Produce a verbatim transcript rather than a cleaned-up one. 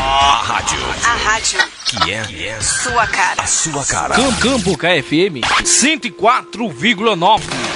A rádio. A rádio. Que é, que é sua cara. A sua cara. Campo K F M cento e quatro vírgula nove.